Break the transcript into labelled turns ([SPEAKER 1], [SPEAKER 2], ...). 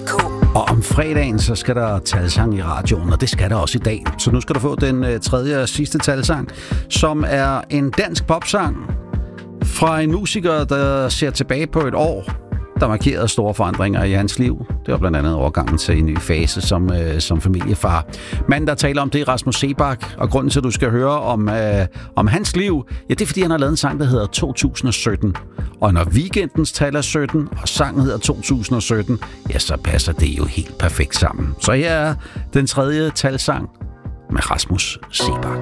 [SPEAKER 1] Og om fredagen, så skal der talsang i radioen, og det skal der også i dag. Så nu skal du få den tredje og sidste talsang, som er en dansk popsang fra en musiker, der ser tilbage på et år, der markerede store forandringer i hans liv. Det var blandt andet overgangen til en ny fase som familiefar. Manden, der taler om det, er Rasmus Seebach, og grunden til, at du skal høre om hans liv, ja, det er, fordi han har lavet en sang, der hedder 2017. Og når weekendens tal er 17, og sangen hedder 2017, ja, så passer det jo helt perfekt sammen. Så her er den tredje talsang med Rasmus Seebach.